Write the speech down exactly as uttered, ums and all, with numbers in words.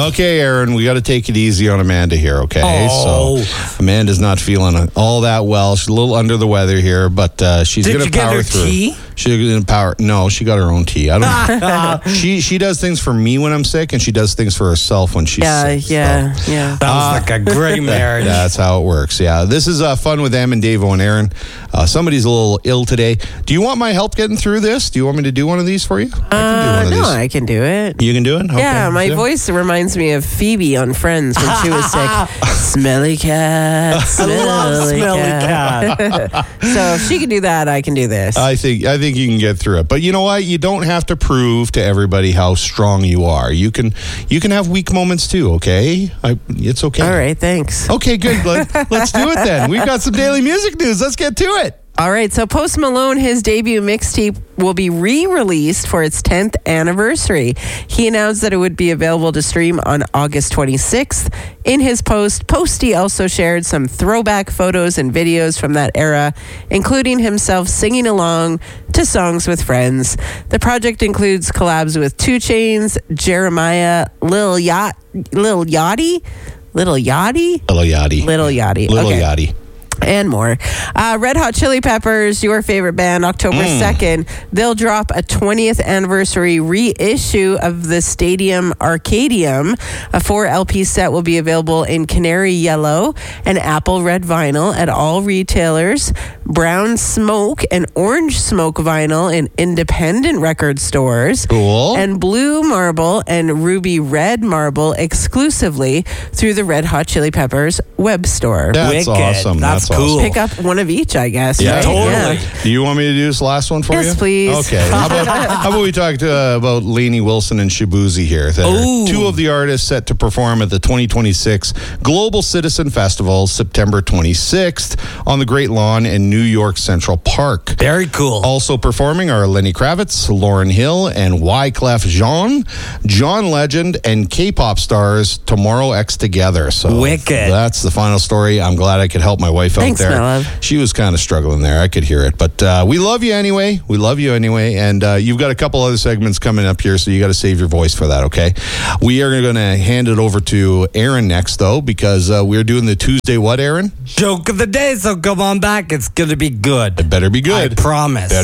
Okay, Aaron, we got to take it easy on Amanda here, okay? Oh. So Amanda's not feeling all that well. She's a little under the weather here, but uh, she's going to power Did you through. get her tea? She's going to power. No, she got her own tea. I don't. she she does things for me when I'm sick, and she does things for herself when she's Yeah, sick. yeah, so. yeah. Sounds like a great marriage. That's how it works. Yeah, this is uh, fun with Em and Davo and Aaron. Uh, somebody's a little ill today. Do you want my help getting through this? Do you want me to do one of these for you? I can do Uh, one of no, these. I can do it. You can do it? Okay. Yeah, my Yeah. voice reminds me of Phoebe on Friends when she was sick. Smelly cat, I smelly, love smelly cat. cat. So if she can do that, I can do this. I think I think you can get through it. But you know what? You don't have to prove to everybody how strong you are. You can you can have weak moments too, okay? I, it's okay. All right, thanks. Okay, good. Let, let's do it then. We've got some daily music news. Let's get to it. All right, so Post Malone, his debut mixtape will be re-released for its tenth anniversary. He announced that it would be available to stream on August twenty-sixth. In his post, Posty also shared some throwback photos and videos from that era, including himself singing along to songs with friends. The project includes collabs with two Chainz, Jeremiah, Lil Yacht, Lil Yachty, Little Yachty, Little Yachty. Little Yachty, Little okay. Yachty. And more. Uh, Red Hot Chili Peppers, your favorite band, October second, they'll drop a twentieth anniversary reissue of the Stadium Arcadium. A four L P set will be available in Canary Yellow and Apple Red vinyl at all retailers, Brown Smoke and Orange Smoke vinyl in independent record stores, Cool. and Blue Marble and Ruby Red Marble exclusively through the Red Hot Chili Peppers web store. That's Wicked. awesome. That's That's cool. awesome. Pick up one of each, I guess. Yeah, right? totally. Do you want me to do this last one for Yes, you? please. Okay. How about, how about we talk to, uh, about Lainey Wilson and Shabuzi here? That are Ooh. two of the artists set to perform at the twenty twenty-six Global Citizen Festival, September twenty-sixth, on the Great Lawn in New York Central Park. Very cool. Also performing are Lenny Kravitz, Lauryn Hill, and Wyclef Jean, John Legend, and K-pop stars Tomorrow X Together. So Wicked. That's the final story. I'm glad I could help my wife Thanks, out there. my love. She was kind of struggling there. I could hear it. But uh, we love you anyway. We love you anyway. And uh, you've got a couple other segments coming up here, so you got to save your voice for that, okay? We are going to hand it over to Aaron next, though, because uh, we're doing the Tuesday what, Aaron? Joke of the day, so come on back. It's going to be good. It better be good. I promise. Better